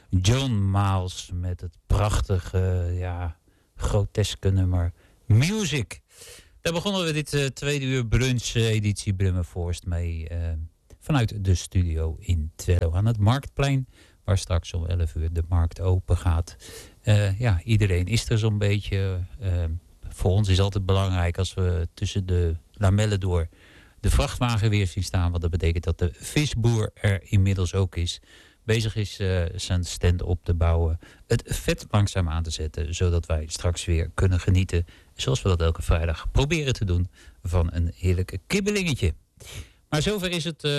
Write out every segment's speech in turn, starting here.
John Miles met het prachtige, groteske nummer Music. Daar begonnen we dit tweede uur brunch-editie Brummenforst mee. Vanuit de studio in Twello aan het Marktplein. Waar straks om 11 uur de markt open gaat. Iedereen is er zo'n beetje. Voor ons is het altijd belangrijk als we tussen de lamellen door de vrachtwagen weer zien staan. Want dat betekent dat de visboer er inmiddels ook is. Bezig is zijn stand op te bouwen. Het vet langzaam aan te zetten. Zodat wij straks weer kunnen genieten. Zoals we dat elke vrijdag proberen te doen. Van een heerlijk kibbelingetje. Maar zover is het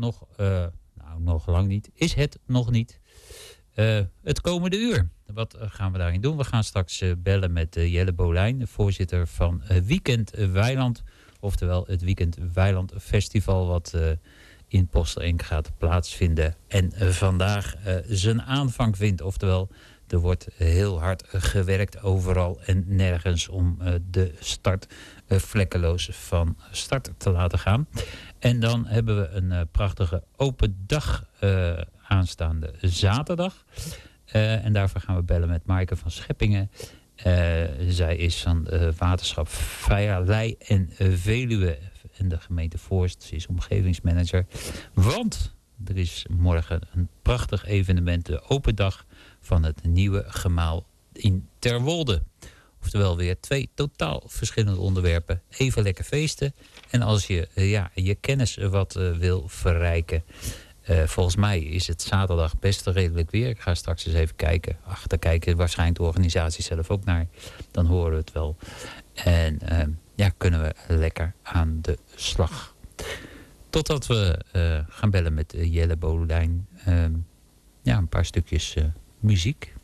nog lang niet. Is het nog niet. Het komende uur. Wat gaan we daarin doen? We gaan straks bellen met Jelle Bolijn. De voorzitter van Weekend Weiland. Oftewel het Weekend Weiland Festival. Wat in Postelenk gaat plaatsvinden. En vandaag zijn aanvang vindt. Oftewel, er wordt heel hard gewerkt overal en nergens om de start vlekkeloos van start te laten gaan. En dan hebben we een prachtige open dag aanstaande zaterdag. En daarvoor gaan we bellen met Maaike van Scheppingen. Zij is van waterschap Vallei en Veluwe en de gemeente Voorst. Ze is omgevingsmanager. Want er is morgen een prachtig evenement, de open dag van het nieuwe gemaal in Terwolde. Oftewel weer 2 totaal verschillende onderwerpen. Even lekker feesten. En als je je kennis wat wil verrijken. Volgens mij is het zaterdag best redelijk weer. Ik ga straks eens even kijken. Daar kijken waarschijnlijk de organisatie zelf ook naar. Dan horen we het wel. En kunnen we lekker aan de slag. Totdat we gaan bellen met Jelle Bolijn. Een paar stukjes muziek.